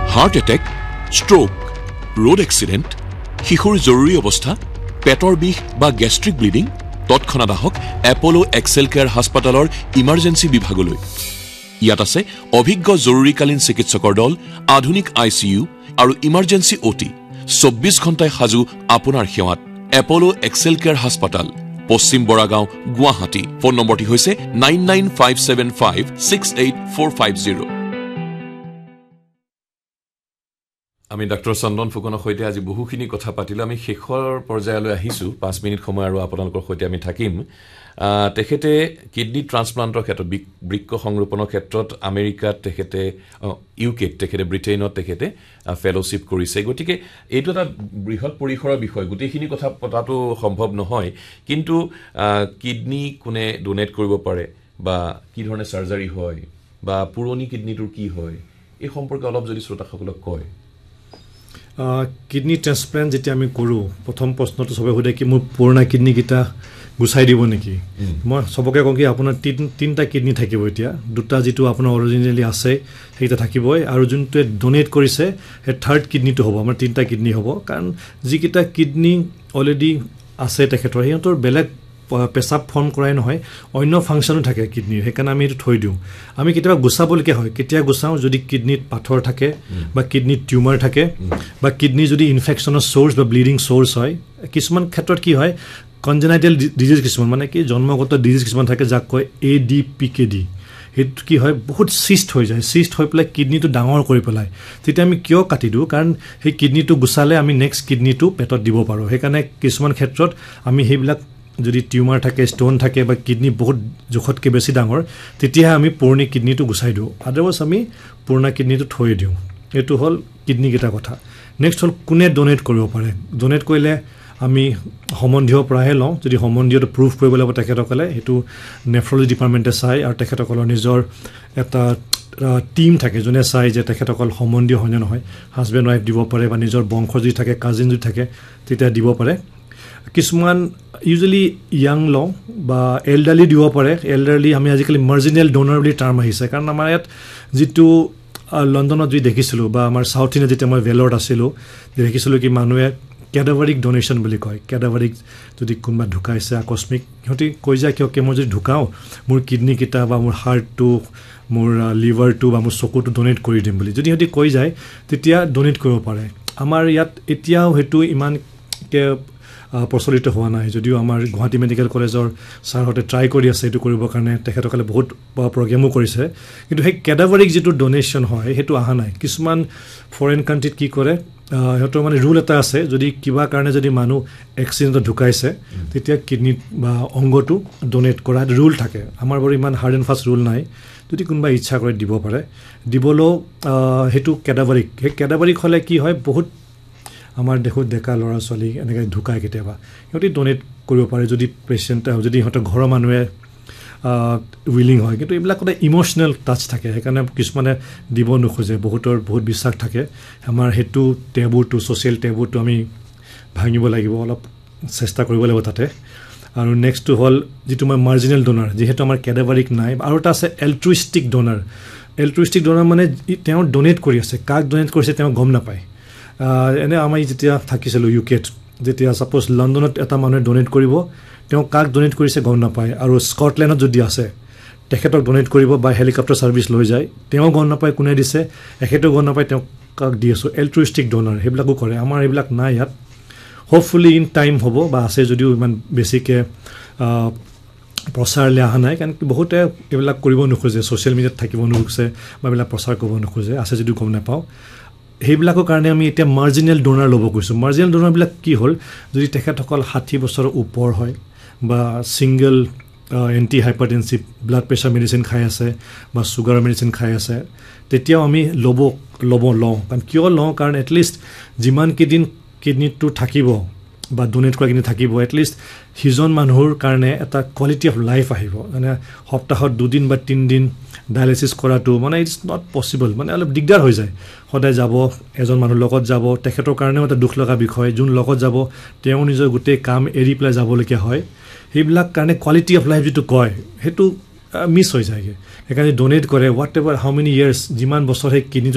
Heart attack, stroke, road accident, শিশুৰ জৰুৰী অৱস্থা, পেটৰ বিষ বা গেষ্ট্ৰিক ব্লিডিং, তৎক্ষণাৎ আহক এপলো এক্সেল কেয়াৰ হাস্পাতালৰ ইমাৰ্জেঞ্চি বিভাগলৈ। ইয়াত আছে অভিজ্ঞ জৰুৰীকালীন চিকিৎসকৰ দল, আধুনিক ICU আৰু ইমাৰ্জেঞ্চি OT। 24 ঘণ্টাই সাজু আপোনাৰ সেৱাত। এপলো এক্সেল কেয়াৰ হাস্পাতাল, পশ্চিম বৰাগাঁও, গুৱাহাটী। ফোন নম্বৰটি হৈছে 9957568450। আমি ডাক্তৰ চন্দন ফুকনৰ সৈতে আজি বহুখিনি কথা পাতিলোঁ। আমি শেষৰ পৰ্যায়লৈ আহিছোঁ। 5 মিনিট সময় আৰু আপোনালোকৰ সৈতে আমি থাকিম। তেখেতে কিডনী ট্ৰান্সপ্লাণ্টৰ ক্ষেত্ৰত, বৃক্ক সংৰোপণৰ ক্ষেত্ৰত আমেৰিকাত তেখেতে, ইউকেত তেখেতে, ব্ৰিটেইনত তেখেতে ফেলোশ্বিপ কৰিছে। গতিকে এইটো এটা বৃহৎ পৰিসৰৰ বিষয়, গোটেইখিনি কথা পতাটো সম্ভৱ নহয়। কিন্তু কিডনী কোনে ডোনেট কৰিব পাৰে বা কি ধৰণে চাৰ্জাৰী হয় বা পুৰণি কিডনীটোৰ কি হয়, এই সম্পৰ্কে অলপ যদি শ্ৰোতাসকলক কয়। কিডনী ট্ৰান্সপ্লাণ্ট যেতিয়া আমি কৰোঁ, প্ৰথম প্ৰশ্নটো চবে সোধে কি মোৰ পুৰণা কিডনীকেইটা গুচাই দিব নেকি? মই চবকে কওঁ কি আপোনাৰ 3টা কিডনী থাকিব। এতিয়া 2টা যিটো আপোনাৰ অৰিজিনেলি আছে সেইকেইটা থাকিবই, আৰু যোনটোৱে ডোনেট কৰিছে সেই 3rd কিডনীটো হ'ব। আমাৰ 3টা কিডনী হ'ব, কাৰণ যিকেইটা কিডনী অলৰেডি আছে তেখেতৰ, সিহঁতৰ বেলেগ পেচাব ফৰ্ম কৰাই নহয়, অন্য ফাংচনো থাকে কিডনীৰ, সেইকাৰণে আমি এইটো থৈ দিওঁ। আমি কেতিয়াবা গুচাবলগীয়া হয়। কেতিয়া গুচাওঁ? যদি কিডনীত পাথৰ থাকে বা কিডনীত টিউমাৰ থাকে বা কিডনী যদি ইনফেকশ্যনৰ চ'ৰ্চ বা ব্লিডিং চ'ৰ্চ হয়। কিছুমান ক্ষেত্ৰত কি হয়, কনজেনাইটেল ডিজিজ কিছুমান, মানে কি জন্মগত ডিজিজ কিছুমান থাকে, যাক কয় ADPKD। সেইটো কি হয়, বহুত চিষ্ট হৈ যায়। চিষ্ট হৈ পেলাই কিডনীটো ডাঙৰ কৰি পেলায়। তেতিয়া আমি কিয় কাটি দিওঁ? কাৰণ সেই কিডনীটো গুচালে আমি নেক্সট কিডনীটো পেটত দিব পাৰোঁ। সেইকাৰণে কিছুমান ক্ষেত্ৰত আমি সেইবিলাক, যদি টিউমাৰ থাকে, ষ্টোন থাকে বা কিডনী বহুত জোখতকৈ বেছি ডাঙৰ, তেতিয়াহে আমি পুৰণি কিডনীটো গুচাই দিওঁ। আদাৰৱাইজ আমি পুৰণা কিডনীটো থৈ দিওঁ। এইটো হ'ল কিডনীকেইটা কথা। নেক্সট হ'ল কোনে ডোনেট কৰিব পাৰে। ডোনেট কৰিলে আমি সম্বন্ধীয়ৰ পৰাহে লওঁ। যদি সম্বন্ধীয়টো প্ৰুভ কৰিব লাগিব তেখেতসকলে, সেইটো নেফ্ৰলজি ডিপাৰ্টমেণ্টে চায়, আৰু তেখেতসকলৰ নিজৰ এটা টিম থাকে যোনে চাই যে তেখেতসকল সম্বন্ধীয় হয়নে নহয়। হাজবেণ্ড ৱাইফ দিব পাৰে বা নিজৰ বংশ যদি থাকে, কাজিন যদি থাকে, তেতিয়া দিব পাৰে। কিছুমান ইউজুৱেলি য়াং লওঁ বা এল্ডাৰলি দিব পাৰে। এল্ডাৰলি আমি আজিকালি মাৰ্জিনেল ডোনাৰ বুলি টাৰ্ম আহিছে, কাৰণ আমাৰ ইয়াত যিটো লণ্ডনত যদি দেখিছিলোঁ বা আমাৰ চাউথ ইণ্ডিয়াত যেতিয়া মই ভেলৰত আছিলোঁ, দেখিছিলোঁ কি মানুহে কেডাভাৰিক ডোনেশ্যন বুলি কয়। কেডাভাৰিক, যদি কোনোবা ঢুকাইছে আকস্মিক, সিহঁতি কৈ যায় কিয় মই যদি ঢুকাওঁ, মোৰ কিডনীকেইটা বা মোৰ হাৰ্টটো, মোৰ লিভাৰটো বা মোৰ চকুটো ডোনেট কৰি দিম বুলি যদি সিহঁতি কৈ যায়, তেতিয়া ডোনেট কৰিব পাৰে। আমাৰ ইয়াত এতিয়াও সেইটো ইমানকৈ প্ৰচলিত হোৱা নাই, যদিও আমাৰ গুৱাহাটী মেডিকেল কলেজৰ ছাৰহঁতে ট্ৰাই কৰি আছে এইটো কৰিবৰ কাৰণে। তেখেতসকলে বহুত প্ৰগ্ৰেমো কৰিছে, কিন্তু সেই কেডাভাৰিক যিটো ডোনেশ্যন হয় সেইটো অহা নাই। কিছুমান ফৰেইন কাণ্ট্ৰিত কি কৰে, সিহঁতৰ মানে ৰুল এটা আছে, যদি কিবা কাৰণে যদি মানুহ এক্সিডেণ্টত ঢুকাইছে, তেতিয়া কিডনী বা অংগটো ডোনেট কৰা ৰুল থাকে। আমাৰ বাৰু ইমান হাৰ্ড এণ্ড ফাষ্ট ৰুল নাই। যদি কোনোবাই ইচ্ছা কৰে দিব পাৰে। দিবলৈও সেইটো কেডাভাৰিক। সেই কেডাভাৰিক হ'লে কি হয়, বহুত আমাৰ দেশত ডেকা ল'ৰা ছোৱালী এনেকৈ ঢুকায় কেতিয়াবা, সিহঁতি ডোনেট কৰিব পাৰে যদি পেচেণ্ট, যদি সিহঁতৰ ঘৰৰ মানুহে উইলিং হয়। কিন্তু এইবিলাক সদায় ইম'চনেল টাচ থাকে, সেইকাৰণে কিছুমানে দিব নোখোজে। বহুতৰ বহুত বিশ্বাস থাকে। আমাৰ সেইটো টেবুটো, ছ'চিয়েল টেবুটো আমি ভাঙিব লাগিব, অলপ চেষ্টা কৰিব লাগিব তাতে। আৰু নেক্সটটো হ'ল যিটো মই মাৰ্জিনেল ডোনাৰ, যিহেতু আমাৰ কেডাভাৰিক নাই। আৰু এটা আছে এল্ট্ৰুইষ্টিক ডোনাৰ। এল্ট্ৰুইষ্টিক ডোনাৰ মানে তেওঁ ডোনেট কৰি আছে, কাক ডোনেট কৰিছে তেওঁ গম নাপায়। এনে আমি যেতিয়া থাকিছিলোঁ ইউকেত, যেতিয়া ছাপ'জ লণ্ডনত এটা মানুহে ডোনেট কৰিব, তেওঁ কাক ডোনেট কৰিছে গম নাপায়। আৰু স্কটলেণ্ডত যদি আছে, তেখেতক ডোনেট কৰিব বা হেলিকপ্টাৰ ছাৰ্ভিচ লৈ যায়, তেওঁ গম নাপায় কোনে দিছে, এখেতেও গম নাপায় তেওঁ কাক দি আছোঁ। এল্ট্ৰুইষ্টিক ডোনাৰ সেইবিলাকো কৰে। আমাৰ এইবিলাক নাই ইয়াত। হোপফুলি ইন টাইম হ'ব, বা আছে যদিও ইমান বেছিকৈ প্ৰচাৰলৈ অহা নাই, কাৰণ বহুতে এইবিলাক কৰিব নোখোজে, ছ'চিয়েল মিডিয়াত থাকিব নোখোজে বা এইবিলাক প্ৰচাৰ কৰিব নোখোজে, আছে যদিও গম নাপাওঁ। সেইবিলাকৰ কাৰণে আমি এতিয়া মাৰ্জিনেল ডোনাৰ ল'ব গৈছোঁ। মাৰ্জিনেল ডোনাৰবিলাক কি হ'ল, যদি তেখেতসকল 60 বছৰৰ ওপৰ হয় বা single anti hypertensive blood pressure medicine খাই আছে বা চুগাৰৰ মেডিচিন খাই আছে, তেতিয়াও আমি লওঁ। কাৰণ কিয় লওঁ, কাৰণ এটলিষ্ট যিমানকেইদিন কিডনীটো থাকিব বা ডোনেট কৰা কিডনী থাকিব, এটলিষ্ট সিজন মানুহৰ কাৰণে এটা কোৱালিটি অফ লাইফ আহিব। মানে সপ্তাহত 2 দিন বা 3 দিন ডায়েলিচিছ কৰাটো মানে ইটছ নট পচিবল, মানে অলপ দিগদাৰ হৈ যায়। সদায় যাব, এজন মানুহৰ লগত যাব, তেখেতৰ কাৰণেও এটা দুখ লগা বিষয়। যোন লগত যাব তেওঁ নিজৰ গোটেই কাম এৰি পেলাই যাবলগীয়া হয়। সেইবিলাক কাৰণে কোৱালিটি অফ লাইফ যিটো কয়, সেইটো মিছ হৈ যায়গৈ। সেইকাৰণে ডোনেট কৰে, what ever how many years, যিমান বছৰ সেই কিডনীটো